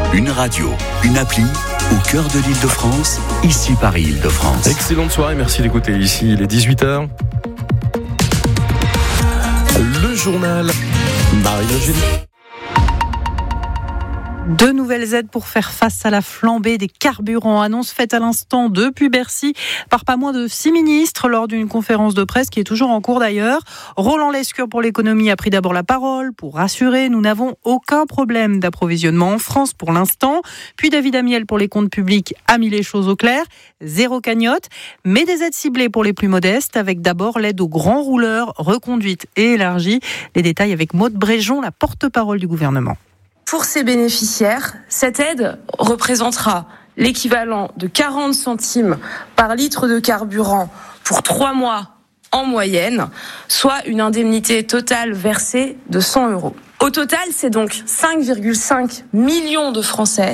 Une radio, une appli, au cœur de l'Île-de-France, ici Paris-Île-de-France. Excellente soirée, merci d'écouter. Ici, il est 18h. Le journal Marie-Eugénie. 2 nouvelles aides pour faire face à la flambée des carburants. Annonce faite à l'instant depuis Bercy par pas moins de 6 ministres lors d'une conférence de presse qui est toujours en cours d'ailleurs. Roland Lescure pour l'économie a pris d'abord la parole pour rassurer. Nous n'avons aucun problème d'approvisionnement en France pour l'instant. Puis David Amiel pour les comptes publics a mis les choses au clair. 0 cagnotte, mais des aides ciblées pour les plus modestes avec d'abord l'aide aux grands rouleurs reconduite et élargie. Les détails avec Maude Bréjon, la porte-parole du gouvernement. Pour ces bénéficiaires, cette aide représentera l'équivalent de 40 centimes par litre de carburant pour 3 mois en moyenne, soit une indemnité totale versée de 100 €. Au total, c'est donc 5,5 millions de Français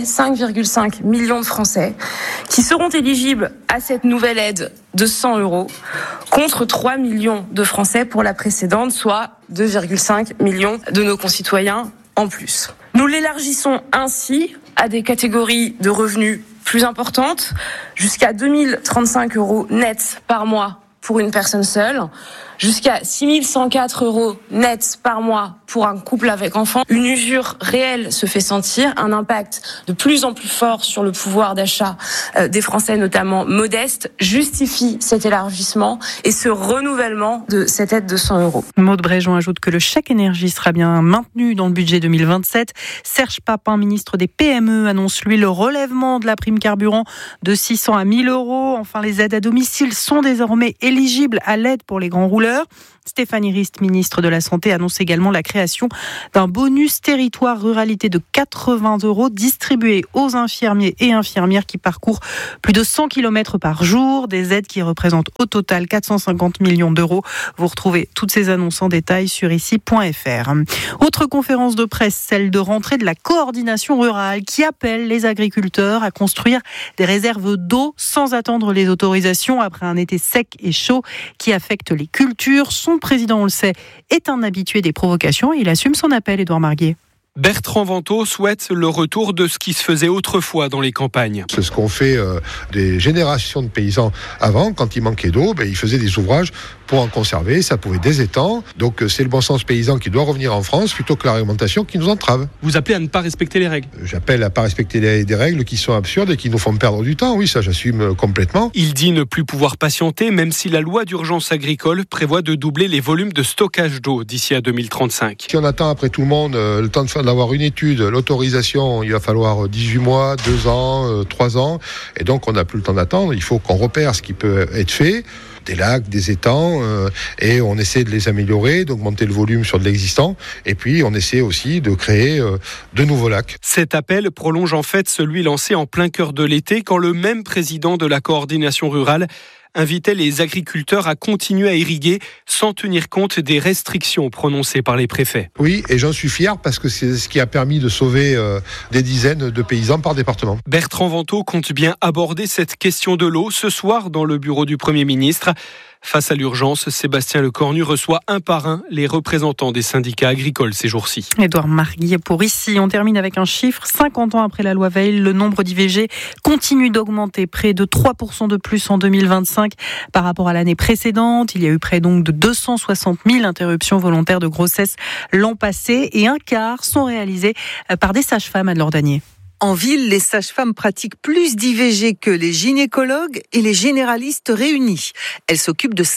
qui seront éligibles à cette nouvelle aide de 100 € contre 3 millions de Français pour la précédente, soit 2,5 millions de nos concitoyens en plus. Nous l'élargissons ainsi à des catégories de revenus plus importantes, jusqu'à 2 035 € net par mois pour une personne seule, jusqu'à 6 104 € net par mois pour un couple avec enfant. Une usure réelle se fait sentir, un impact de plus en plus fort sur le pouvoir d'achat des Français, notamment modestes, justifie cet élargissement et ce renouvellement de cette aide de 100 €. Maude Bréjon ajoute que le chèque énergie sera bien maintenu dans le budget 2027. Serge Papin, ministre des PME, annonce lui le relèvement de la prime carburant de 600 à 1 000 €. Enfin, les aides à domicile sont désormais éligibles à l'aide pour les grands rouleurs. Stéphanie Rist, ministre de la Santé, annonce également la création d'un bonus territoire ruralité de 80 € distribué aux infirmiers et infirmières qui parcourent plus de 100 km par jour. Des aides qui représentent au total 450 millions d'euros. Vous retrouvez toutes ces annonces en détail sur ici.fr. Autre conférence de presse, celle de rentrée de la coordination rurale qui appelle les agriculteurs à construire des réserves d'eau sans attendre les autorisations après un été sec et chaud qui affecte les cultures. Son président, on le sait, est un habitué des provocations et il assume son appel, Édouard Marguet. Bertrand Vantaux souhaite le retour de ce qui se faisait autrefois dans les campagnes. C'est ce qu'ont fait des générations de paysans avant. Quand il manquait d'eau, ils faisaient des ouvrages pour en conserver. Ça pouvait des étangs. Donc c'est le bon sens paysan qui doit revenir en France plutôt que la réglementation qui nous entrave. Vous appelez à ne pas respecter les règles ? J'appelle à ne pas respecter des règles qui sont absurdes et qui nous font perdre du temps. Oui, ça j'assume complètement. Il dit ne plus pouvoir patienter, même si la loi d'urgence agricole prévoit de doubler les volumes de stockage d'eau d'ici à 2035. Si on attend après tout le monde le temps d'avoir une étude, l'autorisation, il va falloir 18 mois, 2 ans, 3 ans. Et donc, on n'a plus le temps d'attendre. Il faut qu'on repère ce qui peut être fait. Des lacs, des étangs, et on essaie de les améliorer, d'augmenter le volume sur de l'existant. Et puis, on essaie aussi de créer de nouveaux lacs. Cet appel prolonge en fait celui lancé en plein cœur de l'été, quand le même président de la coordination rurale invitait les agriculteurs à continuer à irriguer sans tenir compte des restrictions prononcées par les préfets. Oui, et j'en suis fier parce que c'est ce qui a permis de sauver des dizaines de paysans par département. Bertrand Vantaux compte bien aborder cette question de l'eau ce soir dans le bureau du Premier ministre. Face à l'urgence, Sébastien Lecornu reçoit un par un les représentants des syndicats agricoles ces jours-ci. Édouard Marguet pour ici. On termine avec un chiffre. 50 ans après la loi Veil, le nombre d'IVG continue d'augmenter. Près de 3% de plus en 2025 par rapport à l'année précédente. Il y a eu près donc de 260 000 interruptions volontaires de grossesse l'an passé et un quart sont réalisées par des sages-femmes, Anne Lordanier. En ville, les sages-femmes pratiquent plus d'IVG que les gynécologues et les généralistes réunis. Elles s'occupent de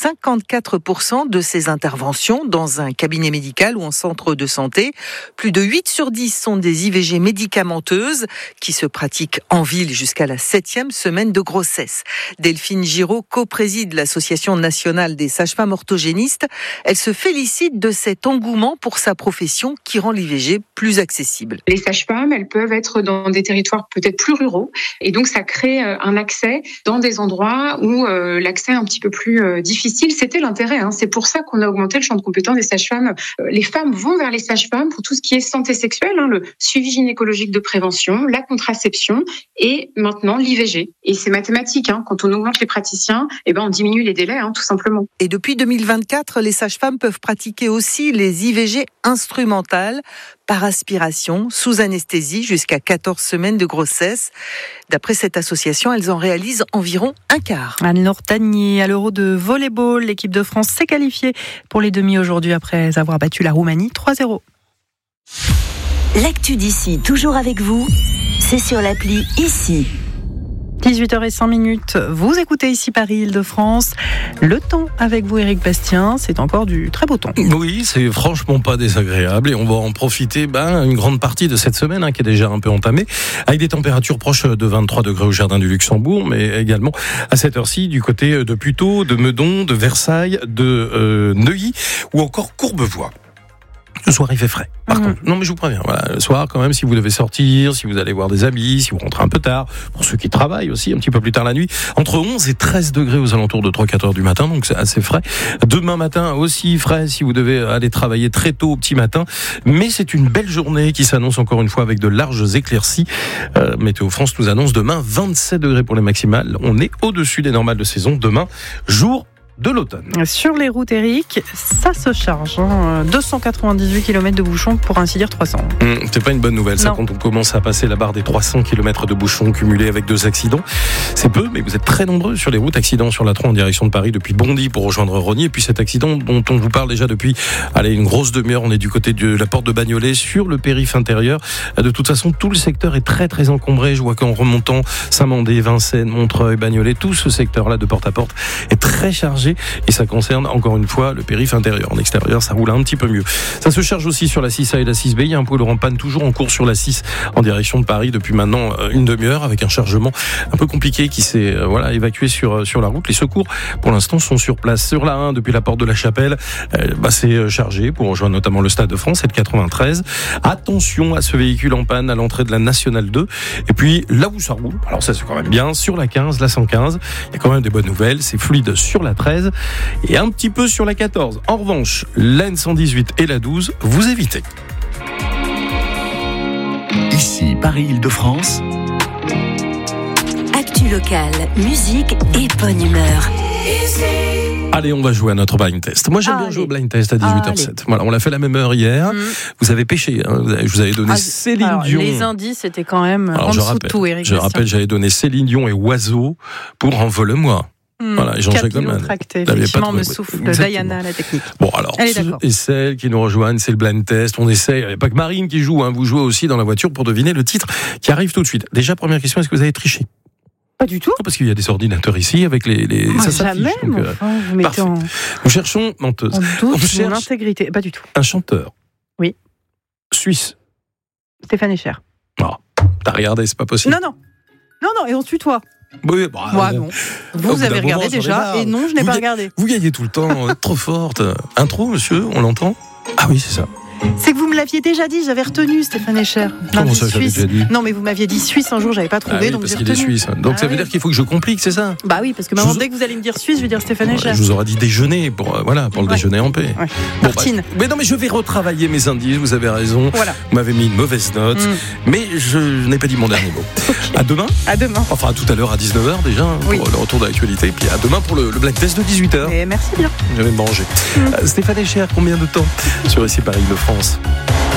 54% de ces interventions dans un cabinet médical ou en centre de santé. Plus de 8 sur 10 sont des IVG médicamenteuses qui se pratiquent en ville jusqu'à la 7e semaine de grossesse. Delphine Giraud co-préside l'Association nationale des sages-femmes orthogénistes. Elle se félicite de cet engouement pour sa profession qui rend l'IVG plus accessible. Les sages-femmes, elles peuvent être dans des territoires peut-être plus ruraux et donc ça crée un accès dans des endroits où l'accès est un petit peu plus difficile. C'était l'intérêt, c'est pour ça qu'on a augmenté le champ de compétences des sages-femmes. Les femmes vont vers les sages-femmes pour tout ce qui est santé sexuelle, le suivi gynécologique de prévention, la contraception et maintenant l'IVG. Et c'est mathématique, quand on augmente les praticiens, on diminue les délais, tout simplement. Et depuis 2024, les sages-femmes peuvent pratiquer aussi les IVG instrumentales. par aspiration, sous anesthésie, jusqu'à 14 semaines de grossesse. D'après cette association, elles en réalisent environ un quart. Anne-Laure Tagnier, à l'Euro de volleyball, l'équipe de France s'est qualifiée pour les demi aujourd'hui après avoir battu la Roumanie 3-0. L'actu d'ici, toujours avec vous, c'est sur l'appli Ici. 18h05, vous écoutez Ici Paris, Île-de-France. Le temps avec vous, Éric Bastien, c'est encore du très beau temps. Oui, c'est franchement pas désagréable et on va en profiter une grande partie de cette semaine qui est déjà un peu entamée, avec des températures proches de 23 degrés au Jardin du Luxembourg, mais également à cette heure-ci du côté de Puteaux, de Meudon, de Versailles, de Neuilly ou encore Courbevoie. Le soir, il fait frais. Par contre, non, mais je vous préviens, voilà, le soir, quand même, si vous devez sortir, si vous allez voir des amis, si vous rentrez un peu tard, pour ceux qui travaillent aussi, un petit peu plus tard la nuit, entre 11 et 13 degrés aux alentours de 3-4 heures du matin, donc c'est assez frais. Demain matin, aussi frais, si vous devez aller travailler très tôt au petit matin. Mais c'est une belle journée qui s'annonce encore une fois avec de larges éclaircies. Météo France nous annonce demain 27 degrés pour les maximales. On est au-dessus des normales de saison. Demain, jour de l'automne. Sur les routes, Eric, ça se charge. 298 km de bouchons, pour ainsi dire 300. C'est pas une bonne nouvelle, ça, quand on commence à passer la barre des 300 km de bouchons cumulés avec 2 accidents. C'est peu, mais vous êtes très nombreux sur les routes. Accident sur la 3 en direction de Paris depuis Bondy pour rejoindre Rosny. Et puis cet accident dont on vous parle déjà depuis une grosse demi-heure. On est du côté de la porte de Bagnolet sur le périph' intérieur. De toute façon, tout le secteur est très très encombré. Je vois qu'en remontant Saint-Mandé, Vincennes, Montreuil, Bagnolet, tout ce secteur-là de porte à porte est très chargé. Et ça concerne encore une fois le périph' intérieur. En extérieur, ça roule un petit peu mieux. Ça se charge aussi sur la 6A et la 6B. Il y a un pôle en panne toujours en cours sur la 6 en direction de Paris depuis maintenant une demi-heure avec un chargement un peu compliqué qui s'est évacué sur la route. Les secours pour l'instant sont sur place. Sur la 1 depuis la porte de la Chapelle, c'est chargé pour rejoindre notamment le Stade de France, c'est le 93. Attention à ce véhicule en panne à l'entrée de la Nationale 2. Et puis là où ça roule, alors ça c'est quand même bien, sur la 15, la 115, il y a quand même des bonnes nouvelles. C'est fluide sur la 13 et un petit peu sur la 14. En revanche, la N118 et la 12, vous évitez. Ici, Paris-Île-de-France. Actu locale, musique et bonne humeur. Allez, on va jouer à notre blind test. Moi, j'aime bien jouer au blind test à 18h07. Voilà, on l'a fait la même heure hier. Vous avez pêché. Je vous avais donné Céline Dion. Les indices étaient quand même en dessous de tout, Éric. Je rappelle, j'avais donné Céline Dion et Oiseau pour Envole-moi. Voilà, et Jean-Jacques Goldman. Effectivement, me souffle Diana, la technique. Bon, alors, ceux et celles qui nous rejoignent, c'est le blind test. On essaie. Il n'y a pas que Marine qui joue. Vous jouez aussi dans la voiture pour deviner le titre qui arrive tout de suite. Déjà, première question, est-ce que vous avez triché? Pas du tout. Non, parce qu'il y a des ordinateurs ici avec les ça jamais. Donc, vous mettez Nous cherchons menteuse. En doute mon intégrité. Pas du tout. Un chanteur. Oui. Suisse. Stéphane Echer. Ah, t'as regardé, c'est pas possible. Non, et on se tutoie. Oui, moi, non. Vous avez regardé déjà, et non, je n'ai pas regardé. Vous gagnez tout le temps, vous êtes trop forte. Intro, monsieur, on l'entend? Ah oui, c'est ça. C'est que vous me l'aviez déjà dit, j'avais retenu Stéphane Echer. Comment ça, j'avais déjà dit? Non, mais vous m'aviez dit Suisse un jour, j'avais pas trouvé, donc parce j'ai qu'il est suisse. Donc ça veut dire qu'il faut que je complique, c'est ça? Bah oui, parce que maintenant, dès que vous allez me dire Suisse, je vais dire Stéphane Echer. Je vous aurais dit déjeuner pour le déjeuner en paix. Ouais. Martine. Mais non, mais je vais retravailler mes indices, vous avez raison. Voilà. Vous m'avez mis une mauvaise note, mais je n'ai pas dit mon dernier mot. Okay. À demain. À demain. Enfin, à tout à l'heure, à 19h déjà, pour le retour de l'actualité. Puis à demain pour le Black Test de 18h. Et merci bien. Je vais manger. Stéphane Echer, combien de temps sur Ici Paris-Île-de-France?